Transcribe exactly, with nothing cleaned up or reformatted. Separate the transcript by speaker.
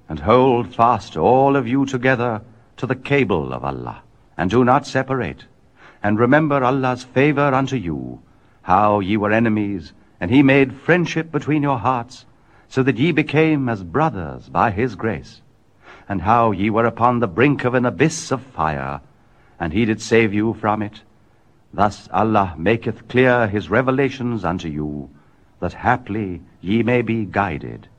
Speaker 1: And hold fast all of you together to the cable of Allah, and do not separate. And remember Allah's favor unto you, how ye were enemies, and he made friendship between your hearts, so that ye became as brothers by his grace. And how ye were upon the brink of an abyss of fire, and he did save you from it. Thus Allah maketh clear his revelations unto you, that haply ye may be guided.